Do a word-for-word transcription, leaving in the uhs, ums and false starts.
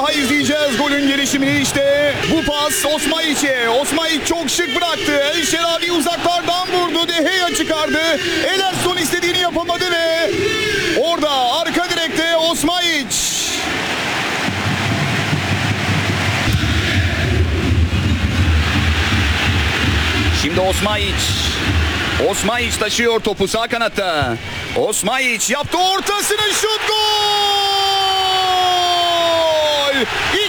daha izleyeceğiz golün gelişimini. İşte bu pas Osmaiç'e. Osmaiç çok şık bıraktı. El Şerabi uzaklardan vurdu. De Gea çıkardı. Ederson istediğini yapamadı ve orada arka direkte Osmaiç. Şimdi Osmaiç. Osmaiç taşıyor topu sağ kanatta. Osmaiç yaptı ortasını, şut, gol!